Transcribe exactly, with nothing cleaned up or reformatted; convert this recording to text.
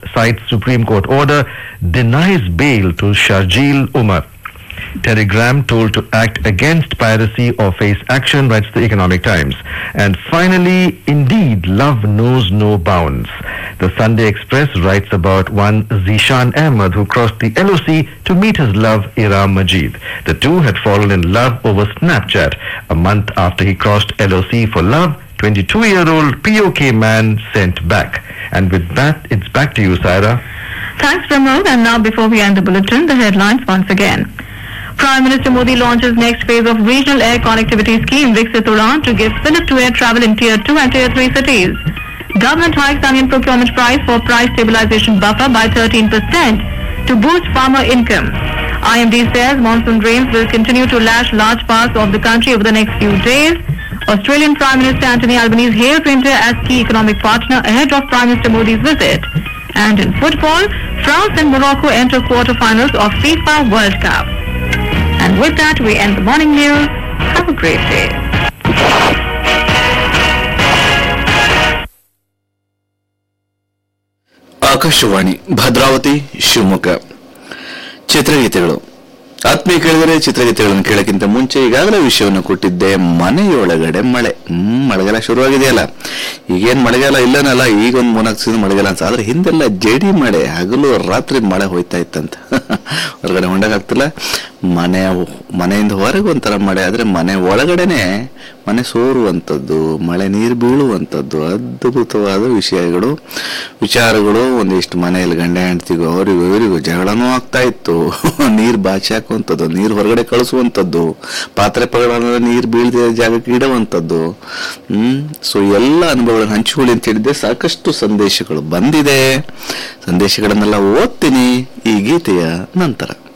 cites Supreme Court order, denies bail to Sharjeel Umar. Telegram told to act against piracy or face action, writes the Economic Times. And finally, indeed, love knows no bounds. The Sunday Express writes about one Zishan Ahmed who crossed the L O C to meet his love Iram Majid. The two had fallen in love over Snapchat. A month after he crossed L O C for love, twenty-two-year-old P O K man sent back. And with that, it's back to you, Saira. Thanks, Pramod. And now, before we end the bulletin, the headlines once again. Prime Minister Modi launches next phase of regional air connectivity scheme Viksit Udan to give fillip to air travel in Tier two and Tier three cities. Government hikes onion procurement price for price stabilization buffer by thirteen percent to boost farmer income. I M D says monsoon rains will continue to lash large parts of the country over the next few days. Australian Prime Minister Anthony Albanese hails India as key economic partner ahead of Prime Minister Modi's visit. And in football, France and Morocco enter quarterfinals of FIFA World Cup. And with that, we end the morning news. Have a great day. Akashvani Bhadravati Shivamogga ಚಿತ್ರಗೀತೆಗಳು. ಆತ್ಮೀಯ ಕೇಳಿದರೆ ಚಿತ್ರಗೀತೆಗಳನ್ನು ಕೇಳಕ್ಕಿಂತ ಮುಂಚೆ ಈಗಾಗಲೇ ವಿಷಯವನ್ನು ಕೊಟ್ಟಿದ್ದೆ. ಮನೆಯೊಳಗಡೆ ಮಳೆ. ಹ್ಮ್ ಮಳೆಗಾಲ ಶುರುವಾಗಿದೆಯಲ್ಲ. ಈಗೇನ್ ಮಳೆಗಾಲ ಇಲ್ಲನಲ್ಲ, ಈಗ ಒಂದು ಮೂನಾಲ್ಕು ಸೀಸನ್ ಮಳೆಗಾಲ ಅಂತ. ಆದ್ರೆ ಹಿಂದೆಲ್ಲ ಜಡಿ ಮಳೆ, ಹಗಲು ರಾತ್ರಿ ಮಳೆ ಹೋಯ್ತಾ ಇತ್ತಂತ. ಹೊರಗಡೆ ಹೊಂಡಾಗ್ತಿಲ್ಲ. ಮನೆಯ ಮನೆಯಿಂದ ಹೊರಗೆ ಒಂಥರ ಮಳೆ, ಆದ್ರೆ ಮನೆ ಒಳಗಡೆನೆ ಮನೆ ಸೋರುವಂಥದ್ದು, ಮಳೆ ನೀರು ಬೀಳುವಂಥದ್ದು ಅದ್ಭುತವಾದ ವಿಷಯಗಳು ವಿಚಾರಗಳು. ಒಂದಿಷ್ಟು ಮನೆಯಲ್ಲಿ ಗಂಡ ಹೆಂಡ್ತಿಗೂ ಅವರಿಗೂ ಇವರಿಗೂ ಜಗಳನೂ ಆಗ್ತಾ ಇತ್ತು. ನೀರು ಬಾಚಿ ಹಾಕುವಂಥದ್ದು, ನೀರು ಹೊರಗಡೆ ಕಳಿಸುವಂಥದ್ದು, ಪಾತ್ರೆ ಪಗಳ ನೀರು ಬೀಳದ ಜಾಗಕ್ಕೆ ಇಡುವಂಥದ್ದು. ಹ್ಮ್ ಸೊ ಎಲ್ಲ ಅನುಭವಗಳನ್ನು ಹಂಚಿಕೊಳ್ಳಿ ಅಂತ ಹೇಳಿದ್ದೆ. ಸಾಕಷ್ಟು ಸಂದೇಶಗಳು ಬಂದಿದೆ. ಸಂದೇಶಗಳನ್ನೆಲ್ಲ ಓದ್ತೀನಿ ಈ ಗೀತೆಯ ನಂತರ.